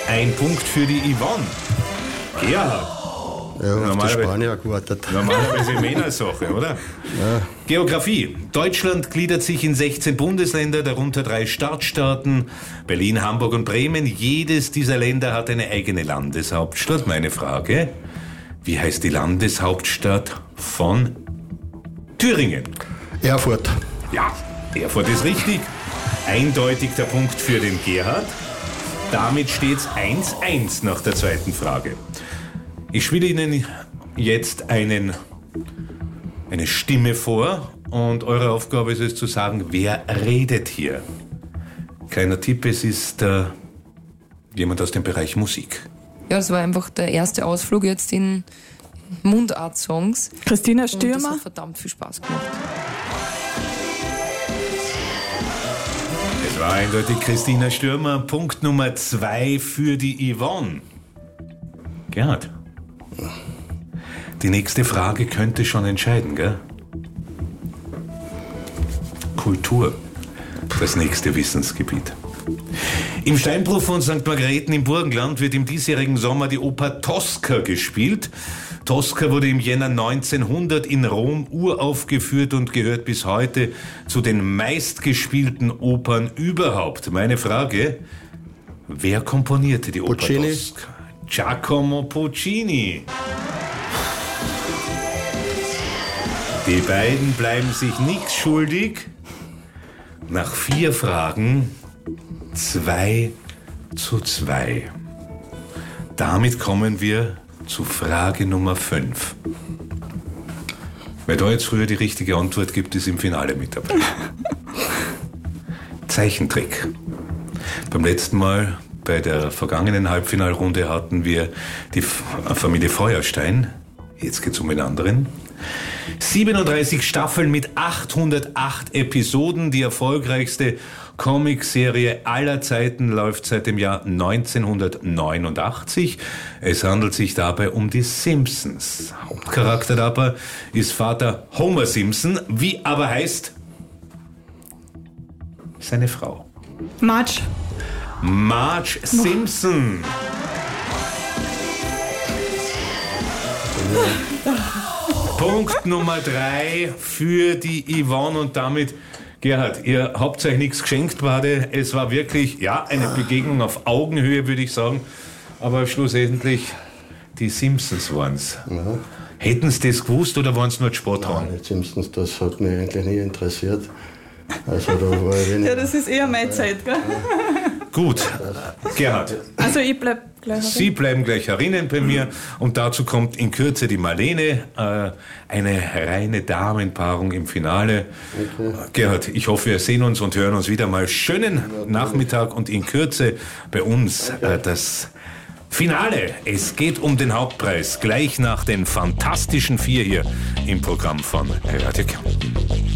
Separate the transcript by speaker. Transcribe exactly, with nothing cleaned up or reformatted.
Speaker 1: Ein Punkt für die Yvonne. Gerhard.
Speaker 2: Ja, auf die Spanier gewartet.
Speaker 1: Normalerweise Männersache, oder?
Speaker 2: Ja.
Speaker 1: Geografie. Deutschland gliedert sich in sechzehn Bundesländer, darunter drei Stadtstaaten, Berlin, Hamburg und Bremen. Jedes dieser Länder hat eine eigene Landeshauptstadt. Meine Frage, wie heißt die Landeshauptstadt von Thüringen?
Speaker 2: Erfurt.
Speaker 1: Ja, Erfurt ist richtig. Eindeutig der Punkt für den Gerhard. Damit steht's eins eins nach der zweiten Frage. Ich spiele Ihnen jetzt einen, eine Stimme vor und eure Aufgabe ist es zu sagen, wer redet hier. Kleiner Tipp, es ist äh, jemand aus dem Bereich Musik.
Speaker 3: Ja, das war einfach der erste Ausflug jetzt in Mundart-Songs.
Speaker 4: Christina Stürmer.
Speaker 3: Und das hat verdammt viel Spaß gemacht.
Speaker 1: Es war eindeutig Christina Stürmer. Punkt Nummer zwei für die Yvonne. Gerhard. Die nächste Frage könnte schon entscheiden, gell? Kultur, das nächste Wissensgebiet. Im Steinbruch von Sankt Margrethen im Burgenland wird im diesjährigen Sommer die Oper Tosca gespielt. Tosca wurde im Jänner neunzehnhundert in Rom uraufgeführt und gehört bis heute zu den meistgespielten Opern überhaupt. Meine Frage, wer komponierte die Oper
Speaker 2: Puccini.
Speaker 1: Tosca? Giacomo Puccini. Die beiden bleiben sich nichts schuldig. Nach vier Fragen zwei zu zwei. Damit kommen wir zu Frage Nummer fünf. Wer da jetzt früher die richtige Antwort gibt, ist im Finale mit dabei. Zeichentrick. Beim letzten Mal, bei der vergangenen Halbfinalrunde, hatten wir die Familie Feuerstein. Jetzt geht's um den anderen. siebenunddreißig Staffeln mit achthundertacht Episoden. Die erfolgreichste Comicserie aller Zeiten läuft seit dem Jahr neunzehnhundertneunundachtzig. Es handelt sich dabei um die Simpsons. Hauptcharakter dabei ist Vater Homer Simpson. Wie aber heißt seine Frau?
Speaker 4: Marge.
Speaker 1: Marge Simpson. Punkt Nummer drei für die Yvonne und damit, Gerhard, ihr habt euch nichts geschenkt, Bade. Es war wirklich, ja, eine Begegnung auf Augenhöhe, würde ich sagen. Aber schlussendlich, die Simpsons waren's.
Speaker 2: Ja.
Speaker 1: Hätten sie das gewusst oder waren es nur die Sporthauen?
Speaker 2: Nein, die Simpsons, das hat mich eigentlich nie interessiert. Also da war ich wenig.
Speaker 4: Ja, das ist eher meine Zeit, gell?
Speaker 1: Gut, Gerhard.
Speaker 4: Also ich bleib gleich.
Speaker 1: Sie bleiben gleich herinnen bei mir und dazu kommt in Kürze die Marlene, äh, eine reine Damenpaarung im Finale. Okay. Gerhard, ich hoffe, wir sehen uns und hören uns wieder mal. Schönen Nachmittag und in Kürze bei uns äh, das Finale. Es geht um den Hauptpreis, gleich nach den Fantastischen Vier hier im Programm von Radio Kärnten.